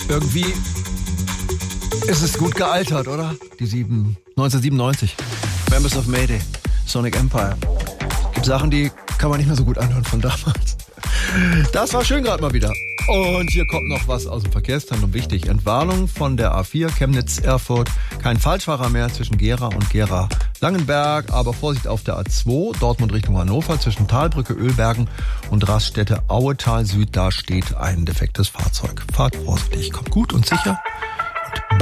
Irgendwie ist es gut gealtert, oder? 1997. Members of Mayday, Sonic Empire. Gibt Sachen, die kann man nicht mehr so gut anhören von damals. Das war schön gerade mal wieder. Und hier kommt noch was aus dem Verkehrszentrum. Wichtig, Entwarnung von der A4 Chemnitz-Erfurt. Kein Falschfahrer mehr zwischen Gera und Gera-Langenberg. Aber Vorsicht auf der A2, Dortmund Richtung Hannover, zwischen Talbrücke, Ölbergen und Raststätte Auetal Süd. Da steht ein defektes Fahrzeug. Fahrt vorsichtig, kommt gut und sicher.